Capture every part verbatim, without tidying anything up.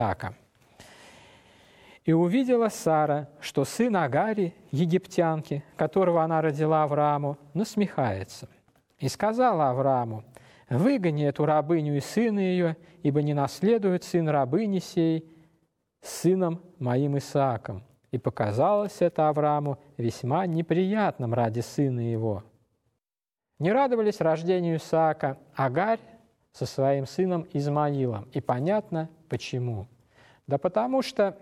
Исаака. «И увидела Сара, что сын Агари, египтянки, которого она родила Аврааму, насмехается. И сказала Аврааму: выгони эту рабыню и сына ее, ибо не наследует сын рабыни сей с сыном моим Исааком. И показалось это Аврааму весьма неприятным ради сына его». Не радовались рождению Исаака Агарь со своим сыном Измаилом. И понятно, почему. Да потому что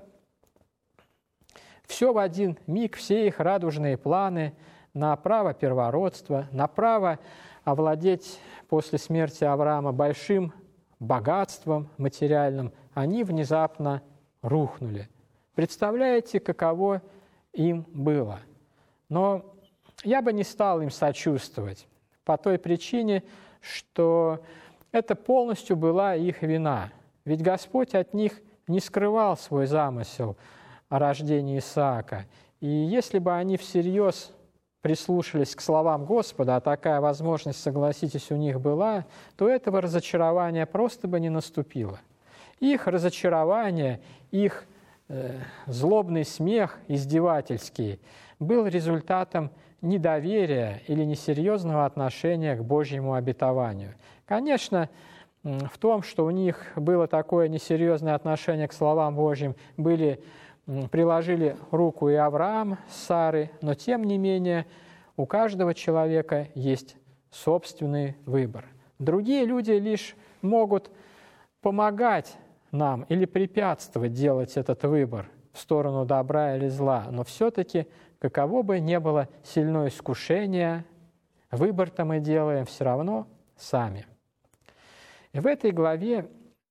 все в один миг, все их радужные планы на право первородства, на право овладеть после смерти Авраама большим богатством материальным, они внезапно рухнули. Представляете, каково им было? Но я бы не стал им сочувствовать по той причине, что это полностью была их вина. Ведь Господь от них не скрывал свой замысел о рождении Исаака. И если бы они всерьез прислушались к словам Господа, а такая возможность, согласитесь, у них была, то этого разочарования просто бы не наступило. Их разочарование, их э, злобный смех издевательский был результатом недоверия или несерьезного отношения к Божьему обетованию. Конечно, в том, что у них было такое несерьезное отношение к словам Божьим, были, приложили руку и Авраам с Сарой, но тем не менее у каждого человека есть собственный выбор. Другие люди лишь могут помогать нам или препятствовать делать этот выбор в сторону добра или зла, но все-таки, каково бы ни было сильное искушение, выбор-то мы делаем все равно сами. И в этой главе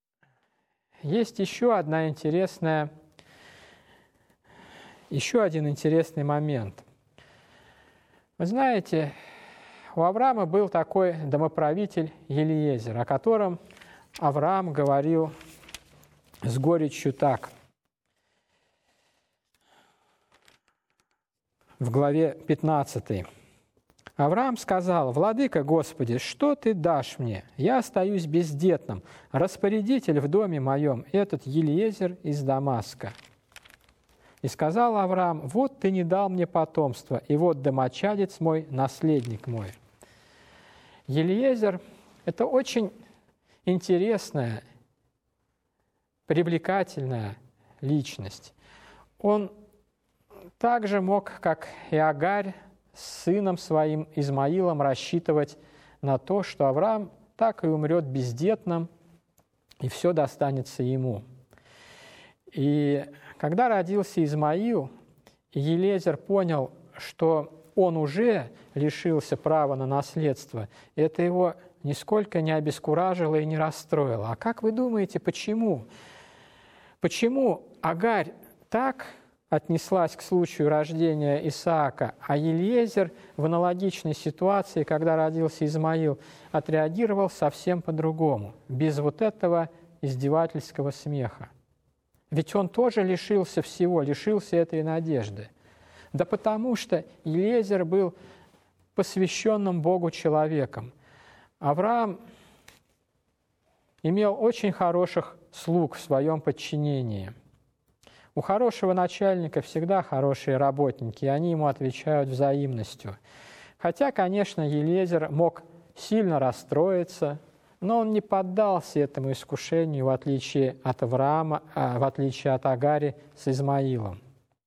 есть еще одна интересная, еще один интересный момент. Вы знаете, у Авраама был такой домоправитель Елиезер, о котором Авраам говорил с горечью так. В главе пятнадцатой. Авраам сказал: «Владыка Господи, что ты дашь мне? Я остаюсь бездетным. Распорядитель в доме моем этот Елиезер из Дамаска». И сказал Авраам: «Вот ты не дал мне потомства, и вот домочадец мой, наследник мой». Елиезер – это очень интересная, привлекательная личность. Он также мог, как и Агарь, с сыном своим Измаилом рассчитывать на то, что Авраам так и умрет бездетным, и все достанется ему. И когда родился Измаил, Елиезер понял, что он уже лишился права на наследство. Это его нисколько не обескуражило и не расстроило. А как вы думаете, почему? Почему Агарь так отнеслась к случаю рождения Исаака, а Елиезер в аналогичной ситуации, когда родился Измаил, отреагировал совсем по-другому, без вот этого издевательского смеха? Ведь он тоже лишился всего, лишился этой надежды. Да потому что Елиезер был посвященным Богу человеком. Авраам имел очень хороших слуг в своем подчинении. У хорошего начальника всегда хорошие работники, и они ему отвечают взаимностью. Хотя, конечно, Елиезер мог сильно расстроиться, но он не поддался этому искушению, в отличие от Авраама, в отличие от Агари с Измаилом.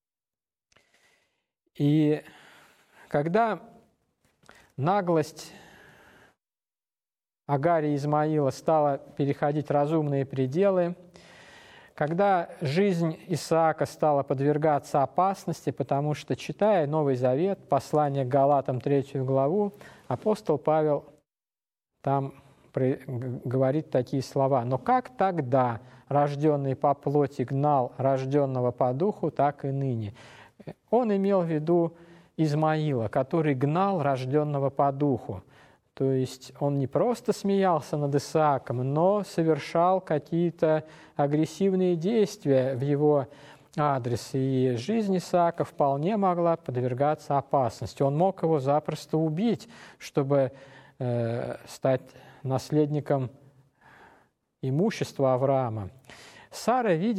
И когда наглость Агари и Измаила стала переходить разумные пределы, когда жизнь Исаака стала подвергаться опасности, потому что, читая Новый Завет, послание к Галатам, третью главу, апостол Павел там говорит такие слова: «Но как тогда рожденный по плоти гнал рожденного по духу, так и ныне». Он имел в виду Измаила, который гнал рожденного по духу. То есть он не просто смеялся над Исааком, но совершал какие-то агрессивные действия в его адрес. И жизнь Исаака вполне могла подвергаться опасности. Он мог его запросто убить, чтобы э, стать наследником имущества Авраама. Сара, видя